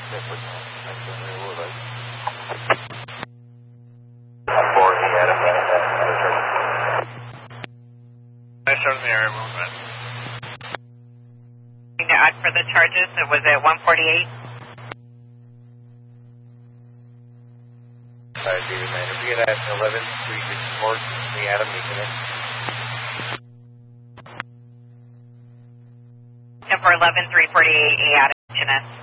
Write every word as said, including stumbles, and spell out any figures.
Network. That's the way it was. four, he had him. I showed him the area movement. For the charges, it was at one forty-eight. Sorry, David Manor. We had at eleven three sixty-four. We had him making it. And for eleven three forty-eight, A Adam, H N S.